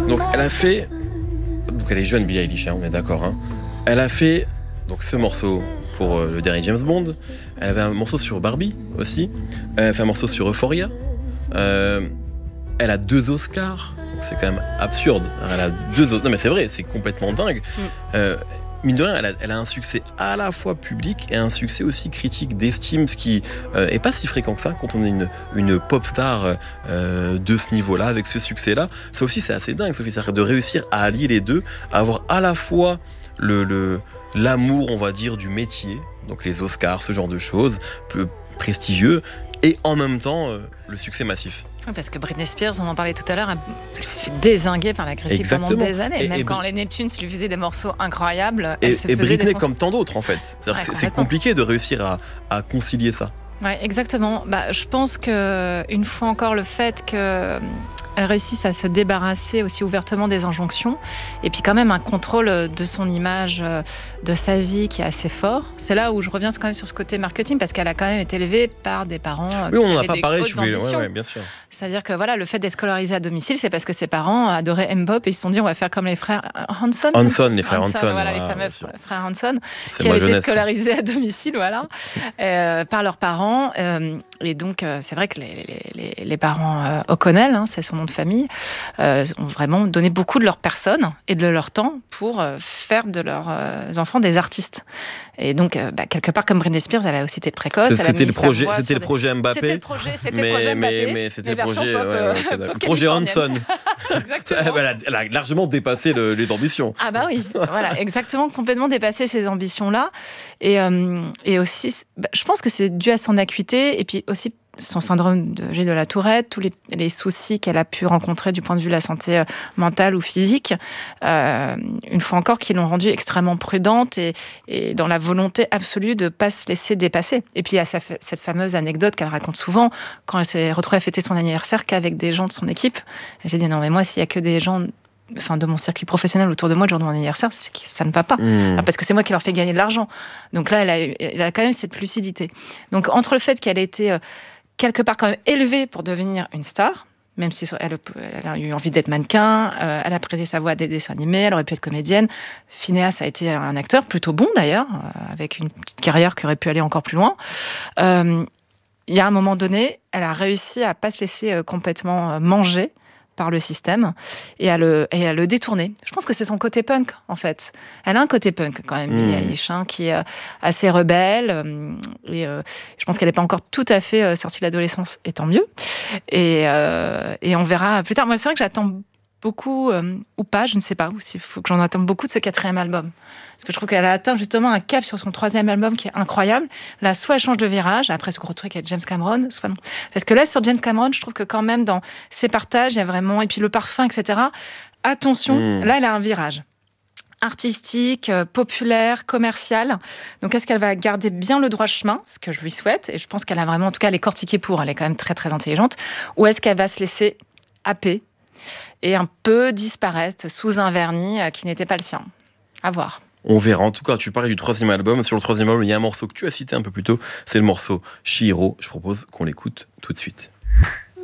Donc elle a fait, donc elle est jeune Billie Eilish, on est d'accord. Hein. Elle a fait donc ce morceau pour le dernier James Bond. Elle avait un morceau sur Barbie aussi. Elle a fait un morceau sur Euphoria. Elle a 2 Oscars. Donc c'est quand même absurde. Elle a 2 Oscars. Non mais c'est vrai, c'est complètement dingue. Mine de rien, elle a un succès à la fois public et un succès aussi critique, d'estime, ce qui est pas si fréquent que ça quand on est une pop star de ce niveau-là, avec ce succès-là. Ça aussi, c'est assez dingue, Sophie, de réussir à allier les deux, à avoir à la fois l'amour, on va dire, du métier, donc les Oscars, ce genre de choses, plus prestigieux, et en même temps, le succès massif. Oui, parce que Britney Spears, on en parlait tout à l'heure, elle s'est fait dézinguer par la critique. Exactement. Pendant des années. Même quand les Neptunes lui faisaient des morceaux incroyables, elle se faisait Britney défoncer. Comme tant d'autres, en fait. C'est compliqué de réussir à concilier ça. Oui, exactement. Je pense qu'une fois encore, le fait qu'elle réussisse à se débarrasser aussi ouvertement des injonctions, et puis quand même un contrôle de son image, de sa vie qui est assez fort. C'est là où je reviens quand même sur ce côté marketing, parce qu'elle a quand même été élevée par des parents qui avaient des grosses ambitions. Ouais, bien sûr. C'est-à-dire que voilà, le fait d'être scolarisée à domicile, c'est parce que ses parents adoraient M-pop et ils se sont dit on va faire comme les frères Hanson. Les frères Hanson. Voilà, les fameux frères Hanson, qui avaient été scolarisés à domicile, voilà, par leurs parents. Et donc, c'est vrai que les parents O'Connell, c'est son nom de famille, ont vraiment donné beaucoup de leur personne et de leur temps pour faire de leurs enfants des artistes. Et donc, quelque part, comme Britney Spears, elle a aussi été précoce. C'était le projet Mbappé. C'était le projet Mbappé. Mais c'était le projet Hanson. Exactement. Elle a largement dépassé les ambitions. Ah bah oui, voilà, exactement, complètement dépassé ces ambitions-là. Et aussi, je pense que c'est dû à son acuité et puis aussi son syndrome de la Tourette, tous les soucis qu'elle a pu rencontrer du point de vue de la santé mentale ou physique, une fois encore, qui l'ont rendue extrêmement prudente et dans la volonté absolue de ne pas se laisser dépasser. Et puis il y a cette fameuse anecdote qu'elle raconte souvent, quand elle s'est retrouvée à fêter son anniversaire qu'avec des gens de son équipe. Elle s'est dit, non mais moi, s'il n'y a que des gens de mon circuit professionnel autour de moi le jour de mon anniversaire, c'est que ça ne va pas. Parce que c'est moi qui leur fais gagner de l'argent. Donc là, elle a quand même cette lucidité. Donc entre le fait qu'elle ait été quelque part quand même élevée pour devenir une star, même si elle a eu envie d'être mannequin, elle a prêté sa voix à des dessins animés, elle aurait pu être comédienne. Phineas a été un acteur plutôt bon d'ailleurs, avec une petite carrière qui aurait pu aller encore plus loin. Il y a un moment donné, elle a réussi à pas se laisser complètement manger par le système et à le détourner. Je pense que c'est son côté punk, en fait. Elle a un côté punk, quand même, Billie Eilish, qui est assez rebelle. Je pense qu'elle n'est pas encore tout à fait sortie de l'adolescence, et tant mieux. Et on verra plus tard. Moi, c'est vrai que j'attends beaucoup, ou pas, je ne sais pas, ou s'il faut que j'en attende beaucoup de ce 4e album. Parce que je trouve qu'elle a atteint justement un cap sur son 3e album qui est incroyable. Là, soit elle change de virage, après ce gros truc avec James Cameron, soit non. Parce que là, sur James Cameron, je trouve que quand même, dans ses partages, il y a vraiment... Et puis le parfum, etc. Attention, là, elle a un virage artistique, populaire, commercial. Donc, est-ce qu'elle va garder bien le droit chemin, ce que je lui souhaite, et je pense qu'elle a vraiment, en tout cas, elle est cortiquée pour, elle est quand même très, très intelligente, ou est-ce qu'elle va se laisser happer et un peu disparaître sous un vernis qui n'était pas le sien? À voir. On verra. En tout cas, tu parlais du 3e album. Sur le 3e album, il y a un morceau que tu as cité un peu plus tôt. C'est le morceau Chihiro. Je propose qu'on l'écoute tout de suite.